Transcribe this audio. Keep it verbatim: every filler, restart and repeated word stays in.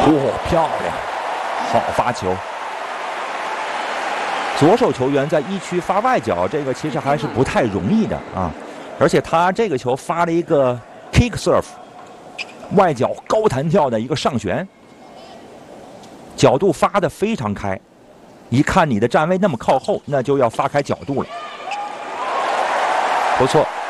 哦，漂亮，好发球。左手球员在一区发外角，这个其实还是不太容易的啊。而且他这个球发了一个 kick serve， 外角高弹跳的一个上旋，角度发的非常开。一看你的站位那么靠后，那就要发开角度了。不错。